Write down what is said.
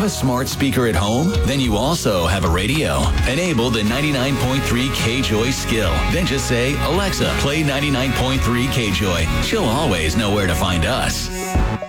a smart speaker at home? Then you also have a radio. Enable the 99.3 K-Joy skill. Then just say, Alexa, play 99.3 K-Joy. She'll always know where to find us.